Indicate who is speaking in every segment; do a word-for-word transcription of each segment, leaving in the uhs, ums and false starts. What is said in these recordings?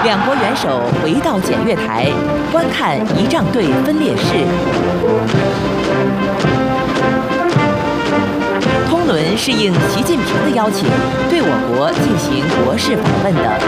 Speaker 1: 两国元首回到检阅台，观看仪仗队分列式。通伦是应习近平的邀请，对我国进行国事访问的。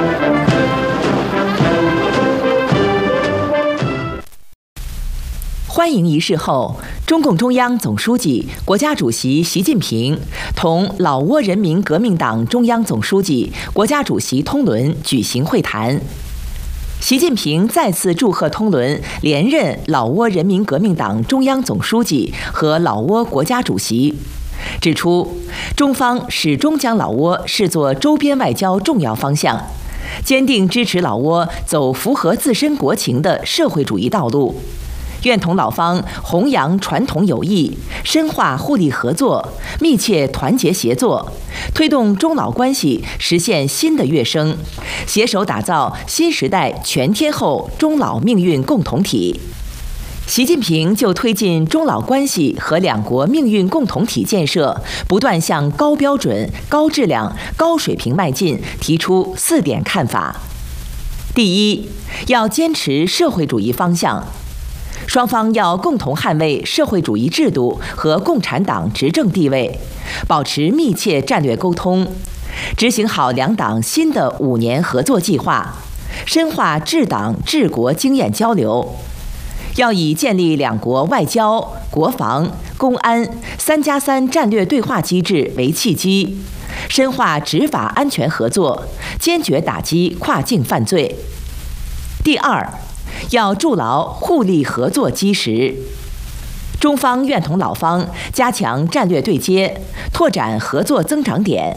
Speaker 1: 欢迎仪式后，中共中央总书记、国家主席习近平同老挝人民革命党中央总书记、国家主席通伦举行会谈。习近平再次祝贺通伦连任老挝人民革命党中央总书记和老挝国家主席，指出中方始终将老挝视作周边外交重要方向，坚定支持老挝走符合自身国情的社会主义道路。愿同老方弘扬传统友谊，深化互利合作，密切团结协作，推动中老关系实现新的跃升，携手打造新时代全天候中老命运共同体。习近平就推进中老关系和两国命运共同体建设不断向高标准、高质量、高水平迈进，提出四点看法。第一，要坚持社会主义方向。双方要共同捍卫社会主义制度和共产党执政地位，保持密切战略沟通，执行好两党新的五年合作计划，深化治党治国经验交流。要以建立两国外交、国防、公安“三加三”战略对话机制为契机，深化执法安全合作，坚决打击跨境犯罪。第二，要筑牢互利合作基石。中方愿同老方加强战略对接，拓展合作增长点，